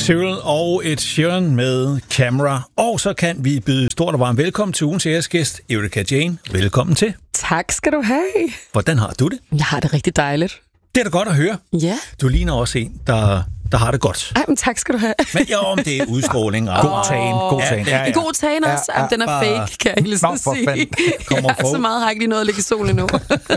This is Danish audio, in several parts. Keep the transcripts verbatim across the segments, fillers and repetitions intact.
Cyril og Ed Sheeran med Camera. Og så kan vi byde stort og varmt velkommen til ugens æresgæst, Erika Jane. Velkommen til. Tak skal du have. Hvordan har du det? Jeg har det rigtig dejligt. Det er da godt at høre. Ja. Du ligner også en, der, der har det godt. Ej, men tak skal du have. Men jo, om det er udstråling. Og... God tagen, god tagen. Ja, ja, ja. God tagen også. Ja, ja. Den er fake, kan jeg hilse at sige. Ja, så meget har jeg ikke lige noget at ligge i solen endnu.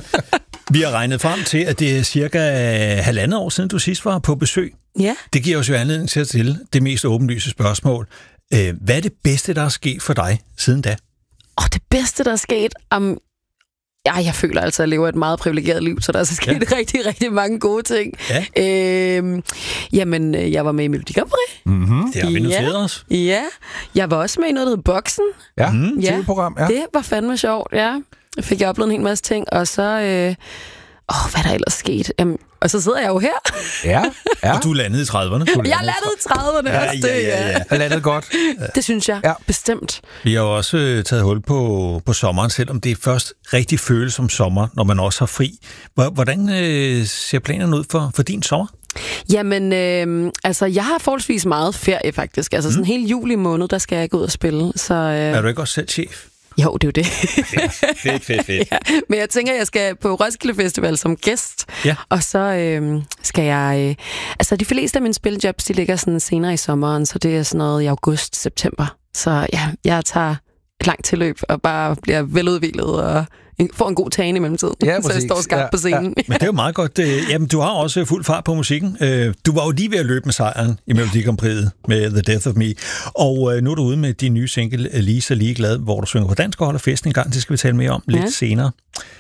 Vi har regnet frem til, at det er cirka halvandet år siden, du sidst var på besøg. Ja. Det giver os jo anledning til at stille det mest åbenlyse spørgsmål. Hvad er det bedste, der er sket for dig siden da? Åh, det bedste, der er sket... Um, ja, jeg føler altså, at jeg lever et meget privilegeret liv, så der er så sket ja. rigtig, rigtig mange gode ting. Ja. Øhm, jamen, jeg var med i Melodi Grand Prix. Mm-hmm. Det har vi noteret ja. os. Ja, jeg var også med i noget, der hed Boksen. Ja, mm, ja. T V-program. Ja, det var fandme sjovt, ja. Fik jeg oplevet en hel masse ting, og så... Øh, åh, hvad der ellers sket? Jamen, og så sidder jeg jo her. Ja, ja. Og du landede i trediverne. Jeg landede i trediverne ja, også. Ja, ja, ja. Jeg landede godt. Det synes jeg, ja. Bestemt. Vi har jo også øh, taget hul på, på sommeren, selvom det er først rigtig føles som sommer, når man også har fri. Hvordan øh, ser planerne ud for, for din sommer? Jamen, øh, altså, jeg har forholdsvis meget ferie, faktisk. Altså, mm. sådan hele juli måned, der skal jeg gå ud og spille. Så, øh... Er du ikke også selv chef? Jo, det er jo det. Fedt, fedt, fedt. Ja, men jeg tænker, at jeg skal på Roskilde Festival som gæst, ja. Og så øh, skal jeg... Øh, altså, de fleste af mine spiljobs, de ligger sådan senere i sommeren, så det er sådan noget i august-september. Så ja, jeg tager et langt tilløb og bare bliver veludviklet og får en god tagning i mellemtiden, ja, så jeg står skarpt ja, på scenen. Ja. Men det er jo meget godt. Jamen, du har også fuld fart på musikken. Du var jo lige ved at løbe med sejren i Melodi Grand Prix med The Death of Me. Og nu er du ude med din nye single, Lige så ligeglad, hvor du synger på dansk og holder festen en gang. Det skal vi tale mere om lidt ja. senere.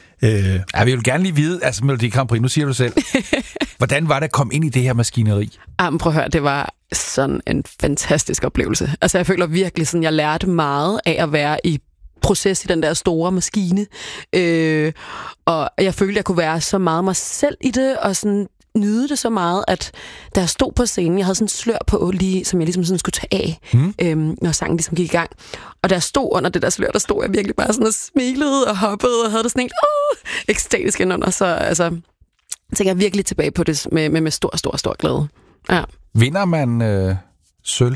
Øh. Ja, vi vil gerne lige vide, altså Melodi Grand Prix, nu siger du selv. Hvordan var det at komme ind i det her maskineri? Jamen, prøv at høre, det var sådan en fantastisk oplevelse. Altså, jeg føler virkelig sådan, jeg lærte meget af at være i proces i den der store maskine. Øh, og jeg følte, jeg kunne være så meget mig selv i det, og sådan nyde det så meget, at da jeg stod på scenen, jeg havde sådan en slør på, lige, som jeg ligesom sådan skulle tage af, mm. øhm, når sangen ligesom gik i gang. Og da jeg stod under det der slør, der stod jeg virkelig bare sådan og smilede og hoppede, og havde det sådan en uh, ekstatisk indunder. Så altså, jeg tænker jeg virkelig tilbage på det med, med, med stor, stor, stor glæde. Ja. Vinder man øh, sølv?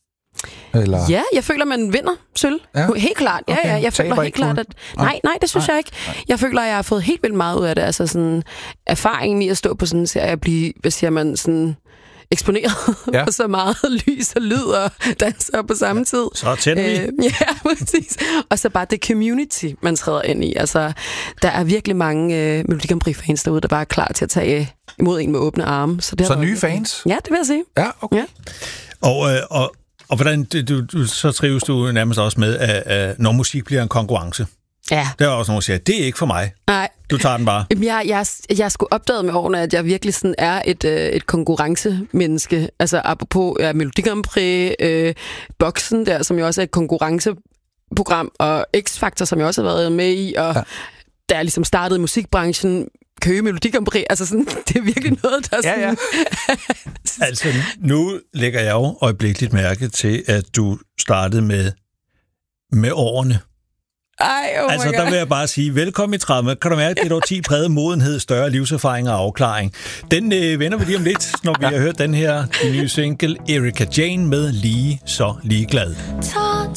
Eller? Ja, jeg føler, man vinder sølv. Ja. Helt klart. Ja, okay. ja, jeg føler helt klart, at... Nej, nej, det synes nej. jeg ikke. Jeg føler, at jeg har fået helt vildt meget ud af det. Altså sådan erfaringen i at stå på sådan en serie, at blive, hvad siger man, sådan eksponeret ja. for så meget lys og lyd og danser på samme tid. Så tænder vi. Øh, ja, præcis. Og så bare det community, man træder ind i. Altså, der er virkelig mange øh, Melodi Grand Prix-fans derude, der bare er klar til at tage imod en med åbne arme. Så, det så nye fans? Ja, det vil jeg sige. Ja, okay. Ja. Og, øh, og Og hvordan du, du, så trives du nærmest også med, at, at når musik bliver en konkurrence? Ja. Der er også nogen, der siger, det er ikke for mig. Nej. Du tager den bare. Jeg, jeg, jeg skulle opdage med årene, at jeg virkelig sådan er et, øh, et konkurrencemenneske. Altså apropos ja, Melodi Grand Prix, øh, Boksen der, som jo også er et konkurrenceprogram, og X-Factor, som jeg også har været med i, og ja. da jeg ligesom startede i musikbranchen, Køge Melodi Grand Prix, altså sådan, det er virkelig noget, der er sådan... Ja, ja. Altså, nu lægger jeg jo øjeblikkeligt mærke til, at du startede med, med årene. Ej, oh altså, der vil jeg bare sige, velkommen i trediverne. Kan du mærke, at det er et årti præget modenhed, større livserfaring og afklaring. Den øh, vender vi lige om lidt, når vi har hørt den her nye single, Erika Jane med Lige så ligeglad. Ta